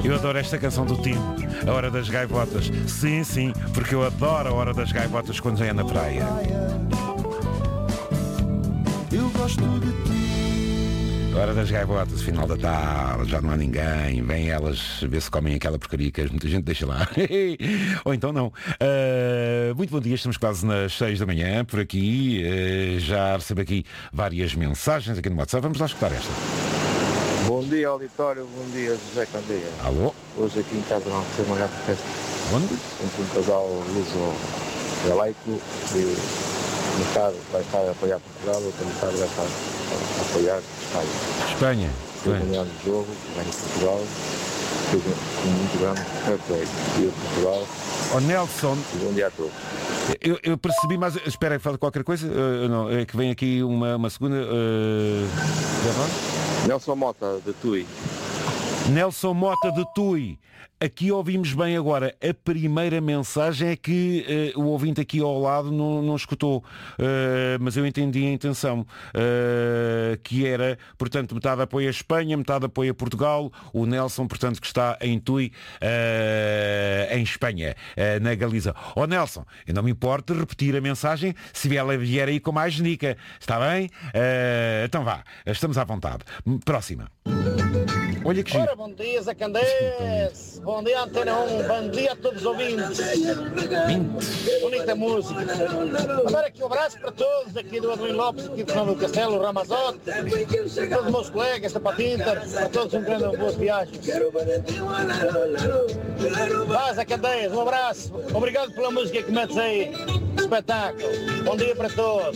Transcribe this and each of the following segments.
Eu adoro esta canção do Tim, A Hora das Gaivotas. Sim, sim, porque eu adoro A Hora das Gaivotas quando é na praia. Eu gosto de ti. A Hora das Gaivotas, final da tarde, já não há ninguém, vêm elas ver se comem aquela porcaria que muita gente deixa lá. Ou então não. Muito bom dia, estamos quase nas 6 da manhã, por aqui, já recebo aqui várias mensagens aqui no WhatsApp, vamos lá escutar esta. Bom dia, auditório. Bom dia, José Candeia. Alô? Hoje aqui em casa vamos ter uma gata festa Onde? entre um casal luso-galaico e metade vai estar a apoiar Portugal, outra metade vai estar a apoiar Espanha. Espanha. Eu ganhando o jogo, ganho Portugal, tudo muito grande, perfeito. E o Portugal. Ó Nelson. Bom dia a todos. Eu percebi, mas espera aí, fala qualquer coisa? Não, é que vem aqui uma segunda. Nelson Mota, de Tui. Nelson Mota de Tui. Aqui ouvimos bem agora. A primeira mensagem é que o ouvinte aqui ao lado não escutou, mas eu entendi a intenção, que era, portanto, metade apoia a Espanha, metade apoia Portugal. O Nelson, portanto, que está em Tui, em Espanha, na Galiza. Ó Nelson, eu não me importo de repetir a mensagem se ela vier aí com mais genica. Está bem? Então vá, estamos à vontade. Próxima. Olha que giro. Ora, bom dia, Zé Candeias. Bom dia, Antena 1. Bom dia a todos os ouvintes. Bonita música. Agora aqui um abraço para todos, aqui do Adelino Lopes, aqui de São do Castelo, Ramazote, todos os meus colegas da Patinta, para todos um grande boa viagem. Vá, Zé Candeias, um abraço. Obrigado pela música que metes aí. Espetáculo. Bom dia para todos.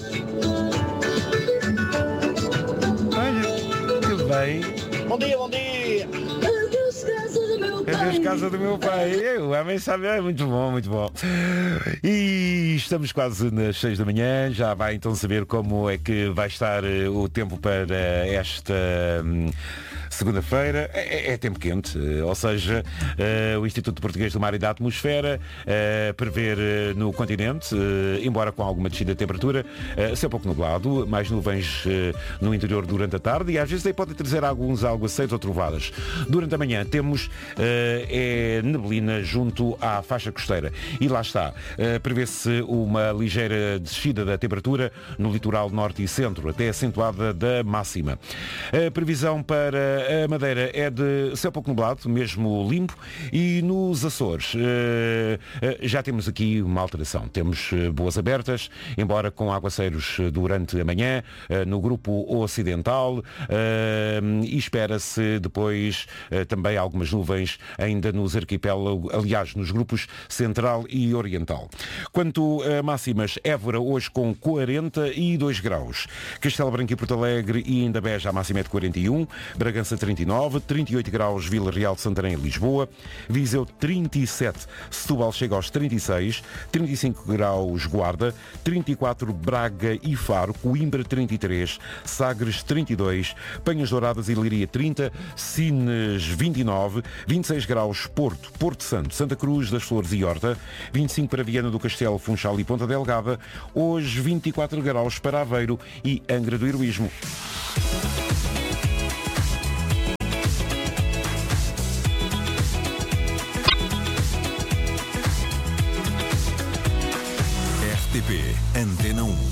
Olha, que bem. Bom dia, bom dia. Adeus, casa do meu pai. O homem sabe, é muito bom, muito bom. E estamos quase nas 6 da manhã. Já vai então saber como é que vai estar o tempo para esta segunda-feira. É tempo quente, ou seja, o Instituto Português do Mar e da Atmosfera prever no continente, embora com alguma descida de temperatura, céu pouco nublado, mais nuvens no interior durante a tarde e às vezes aí pode trazer alguns aguaceiros ou trovadas. Durante a manhã temos neblina junto à faixa costeira e lá está, prevê-se uma ligeira descida da temperatura no litoral norte e centro, até acentuada da máxima. A previsão para a Madeira é de céu pouco nublado, mesmo limpo, e nos Açores já temos aqui uma alteração. Temos boas abertas, embora com aguaceiros durante a manhã, no grupo ocidental, e espera-se depois também algumas nuvens ainda nos arquipélagos, aliás, nos grupos central e oriental. Quanto a máximas, Évora hoje com 42 graus, Castelo Branco e Porto Alegre e ainda Beja a máxima é de 41, Bragança 39, 38 graus Vila Real de Santarém e Lisboa, Viseu 37, Setúbal chega aos 36, 35 graus Guarda, 34 Braga e Faro, Coimbra 33, Sagres 32, Penhas Douradas e Leiria 30, Sines 29, 26 graus Porto, Porto Santo, Santa Cruz das Flores e Horta, 25 para Viana do Castelo, Funchal e Ponta Delgada, hoje 24 graus para Aveiro e Angra do Heroísmo. RTP Antena 1.